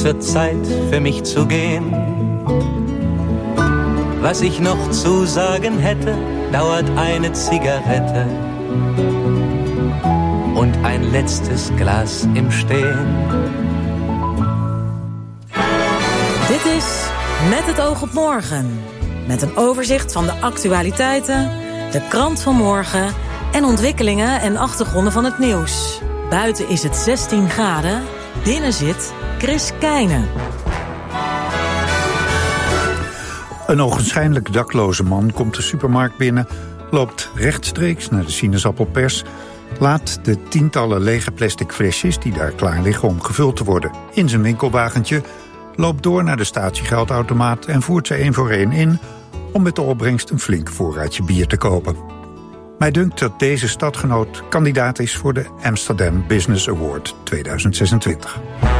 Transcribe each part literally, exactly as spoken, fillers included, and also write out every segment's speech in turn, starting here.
Es wird Zeit für mich zu gehen. Was ich noch zu sagen hätte, dauert eine Zigarette und ein letztes Glas im Stehen. Dit is Met het oog op morgen. Met een overzicht van de actualiteiten, de krant van morgen en ontwikkelingen en achtergronden van het nieuws. Buiten is het zestien graden, binnen zit Chris Keijne. Een ogenschijnlijk dakloze man komt de supermarkt binnen, loopt rechtstreeks naar de sinaasappelpers, laat de tientallen lege plastic flesjes die daar klaar liggen om gevuld te worden in zijn winkelwagentje, loopt door naar de statiegeldautomaat en voert ze één voor één in om met de opbrengst een flink voorraadje bier te kopen. Mij dunkt dat deze stadgenoot kandidaat is voor de Amsterdam Business Award tweeduizend zesentwintig.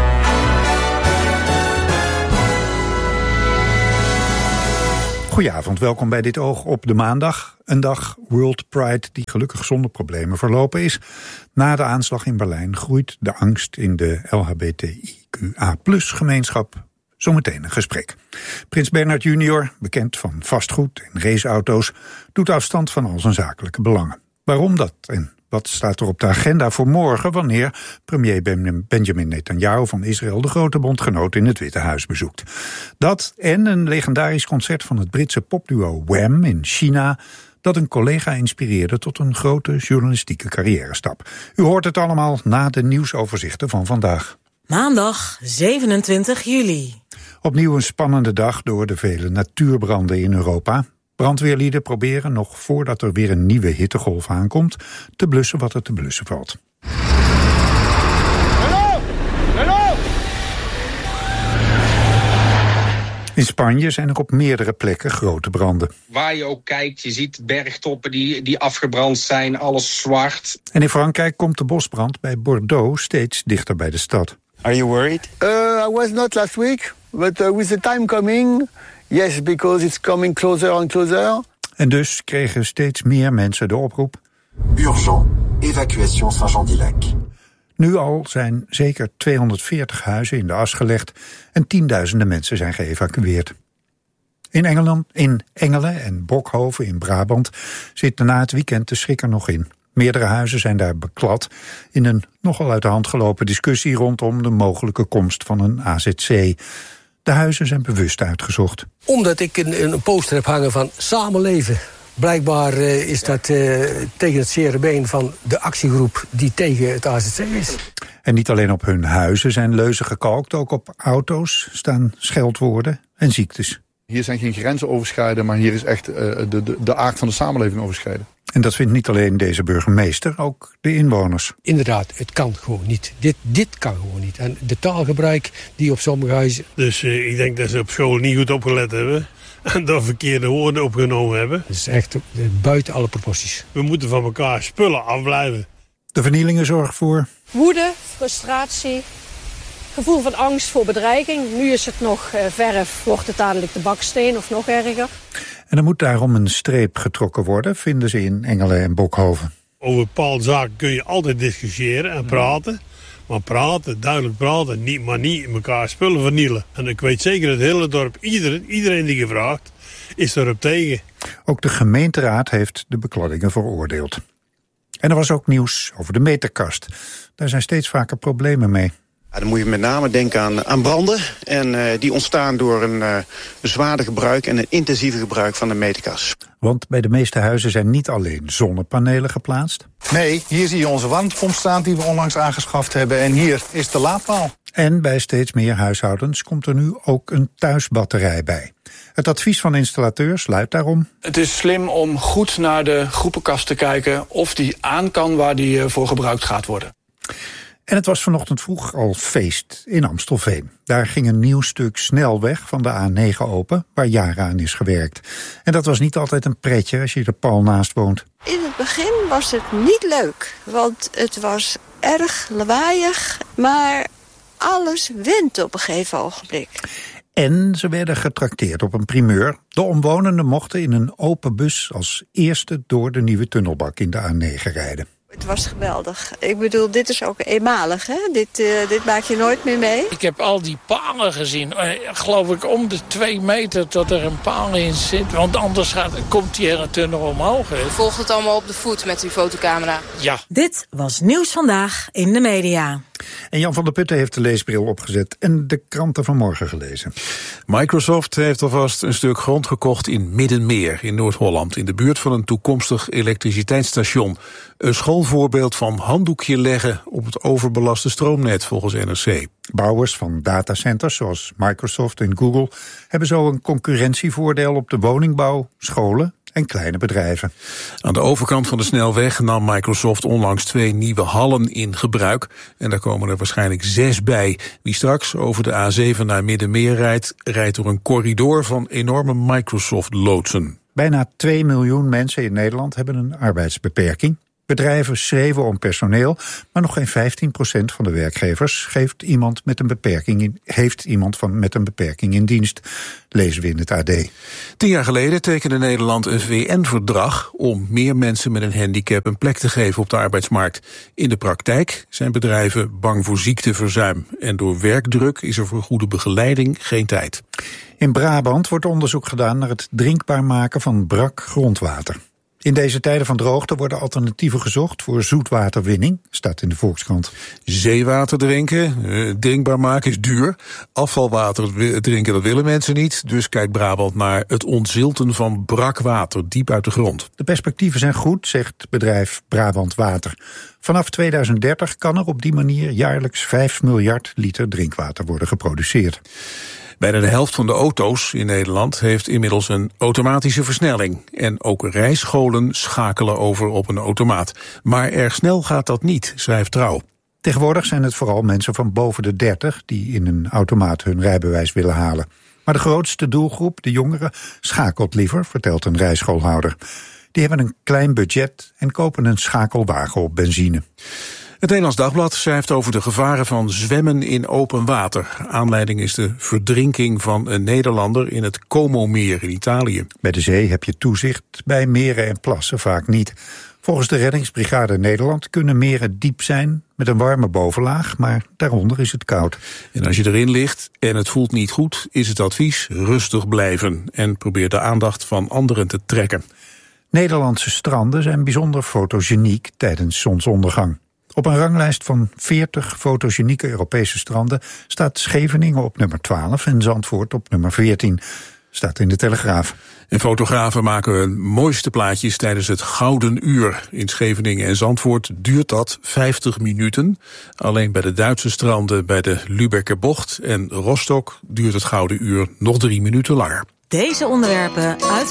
Goedenavond, welkom bij Dit Oog op de maandag. Een dag World Pride die gelukkig zonder problemen verlopen is. Na de aanslag in Berlijn groeit de angst in de L H B T I Q A plus gemeenschap. Zometeen een gesprek. Prins Bernhard junior, bekend van vastgoed en raceauto's, doet afstand van al zijn zakelijke belangen. Waarom dat en wat staat er op de agenda voor morgen wanneer premier Benjamin Netanyahu van Israël de grote bondgenoot in het Witte Huis bezoekt? Dat en een legendarisch concert van het Britse popduo Wham in China, dat een collega inspireerde tot een grote journalistieke carrièrestap. U hoort het allemaal na de nieuwsoverzichten van vandaag. Maandag zevenentwintig juli. Opnieuw een spannende dag door de vele natuurbranden in Europa. Brandweerlieden proberen nog voordat er weer een nieuwe hittegolf aankomt te blussen wat er te blussen valt. Hallo! Hallo! In Spanje zijn er op meerdere plekken grote branden. Waar je ook kijkt, je ziet bergtoppen die, die afgebrand zijn, alles zwart. En in Frankrijk komt de bosbrand bij Bordeaux steeds dichter bij de stad. Are you worried? Uh, I was not last week, but uh, with the time coming, yes, because it's coming closer and closer. En dus kregen steeds meer mensen de oproep: Urgent, evacuation Saint-Jean-d'Illac. Nu al zijn zeker tweehonderdveertig huizen in de as gelegd en tienduizenden mensen zijn geëvacueerd. In Engeland, in Engelen en Bokhoven in Brabant zit na het weekend de schrik er nog in. Meerdere huizen zijn daar beklad in een nogal uit de hand gelopen discussie rondom de mogelijke komst van een A Z C. De huizen zijn bewust uitgezocht. Omdat ik een, een poster heb hangen van samenleven. Blijkbaar uh, is dat uh, tegen het zere been van de actiegroep die tegen het A Z C is. En niet alleen op hun huizen zijn leuzen gekalkt, ook op auto's staan scheldwoorden en ziektes. Hier zijn geen grenzen overschreden, maar hier is echt uh, de, de, de aard van de samenleving overschreden. En dat vindt niet alleen deze burgemeester, ook de inwoners. Inderdaad, het kan gewoon niet. Dit, dit kan gewoon niet. En de taalgebruik die op sommige huizen... Dus uh, ik denk dat ze op school niet goed opgelet hebben en daar verkeerde woorden opgenomen hebben. Het is echt uh, buiten alle proporties. We moeten van elkaar spullen afblijven. De vernielingen zorgen voor woede, frustratie, gevoel van angst voor bedreiging. Nu is het nog uh, verf, wordt het dadelijk de baksteen of nog erger. En er moet daarom een streep getrokken worden, vinden ze in Engelen en Bokhoven. Over bepaalde zaken kun je altijd discussiëren en praten. Maar praten, duidelijk praten, niet, maar niet elkaar spullen vernielen. En ik weet zeker dat het hele dorp, iedereen, iedereen die gevraagd, is erop tegen. Ook de gemeenteraad heeft de bekladdingen veroordeeld. En er was ook nieuws over de meterkast. Daar zijn steeds vaker problemen mee. Ja, dan moet je met name denken aan, aan branden. En uh, die ontstaan door een uh, zwaarder gebruik en een intensieve gebruik van de meterkast. Want bij de meeste huizen zijn niet alleen zonnepanelen geplaatst. Nee, hier zie je onze warmtepomp staan die we onlangs aangeschaft hebben. En hier is de laadpaal. En bij steeds meer huishoudens komt er nu ook een thuisbatterij bij. Het advies van installateurs luidt daarom: het is slim om goed naar de groepenkast te kijken of die aan kan waar die voor gebruikt gaat worden. En het was vanochtend vroeg al feest in Amstelveen. Daar ging een nieuw stuk snelweg van de A negen open, waar jaren aan is gewerkt. En dat was niet altijd een pretje als je er pal naast woont. In het begin was het niet leuk, want het was erg lawaaiig, maar alles went op een gegeven ogenblik. En ze werden getrakteerd op een primeur. De omwonenden mochten in een open bus als eerste door de nieuwe tunnelbak in de A negen rijden. Het was geweldig. Ik bedoel, dit is ook eenmalig, hè? Dit, uh, dit maak je nooit meer mee. Ik heb al die palen gezien. Uh, geloof ik om de twee meter dat er een paal in zit. Want anders gaat, komt die hele tunnel omhoog. Hè. Volgt het allemaal op de voet met die fotocamera? Ja. Dit was Nieuws Vandaag in de media. En Jan van der Putten heeft de leesbril opgezet en de kranten van morgen gelezen. Microsoft heeft alvast een stuk grond gekocht in Middenmeer in Noord-Holland, in de buurt van een toekomstig elektriciteitsstation. Een schoolvoorbeeld van handdoekje leggen op het overbelaste stroomnet volgens N R C. Bouwers van datacenters zoals Microsoft en Google hebben zo een concurrentievoordeel op de woningbouw, scholen en kleine bedrijven. Aan de overkant van de snelweg nam Microsoft onlangs twee nieuwe hallen in gebruik. En daar komen er waarschijnlijk zes bij. Wie straks over de A zeven naar Middenmeer rijdt, rijdt door een corridor van enorme Microsoft-loodsen. Bijna twee miljoen mensen in Nederland hebben een arbeidsbeperking. Bedrijven schreeuwen om personeel, maar nog geen vijftien procent van de werkgevers geeft iemand met een beperking in, heeft iemand van, met een beperking in dienst, lezen we in het A D. Tien jaar geleden tekende Nederland een V N-verdrag om meer mensen met een handicap een plek te geven op de arbeidsmarkt. In de praktijk zijn bedrijven bang voor ziekteverzuim en door werkdruk is er voor goede begeleiding geen tijd. In Brabant wordt onderzoek gedaan naar het drinkbaar maken van brak grondwater. In deze tijden van droogte worden alternatieven gezocht voor zoetwaterwinning, staat in de Volkskrant. Zeewater drinken, eh, drinkbaar maken is duur. Afvalwater drinken, dat willen mensen niet. Dus kijkt Brabant naar het ontzilten van brak water, diep uit de grond. De perspectieven zijn goed, zegt bedrijf Brabant Water. Vanaf tweeduizend dertig kan er op die manier jaarlijks vijf miljard liter drinkwater worden geproduceerd. Bijna de helft van de auto's in Nederland heeft inmiddels een automatische versnelling. En ook rijscholen schakelen over op een automaat. Maar erg snel gaat dat niet, schrijft Trouw. Tegenwoordig zijn het vooral mensen van boven de dertig die in een automaat hun rijbewijs willen halen. Maar de grootste doelgroep, de jongeren, schakelt liever, vertelt een rijschoolhouder. Die hebben een klein budget en kopen een schakelwagen op benzine. Het Nederlands Dagblad schrijft over de gevaren van zwemmen in open water. Aanleiding is de verdrinking van een Nederlander in het Como-meer in Italië. Bij de zee heb je toezicht, bij meren en plassen vaak niet. Volgens de Reddingsbrigade Nederland kunnen meren diep zijn met een warme bovenlaag, maar daaronder is het koud. En als je erin ligt en het voelt niet goed, is het advies rustig blijven en probeer de aandacht van anderen te trekken. Nederlandse stranden zijn bijzonder fotogeniek tijdens zonsondergang. Op een ranglijst van veertig fotogenieke Europese stranden staat Scheveningen op nummer twaalf en Zandvoort op nummer veertien. Staat in de Telegraaf. En fotografen maken hun mooiste plaatjes tijdens het Gouden Uur. In Scheveningen en Zandvoort duurt dat vijftig minuten. Alleen bij de Duitse stranden bij de Lübecker Bocht en Rostock duurt het Gouden Uur nog drie minuten langer. Deze onderwerpen uit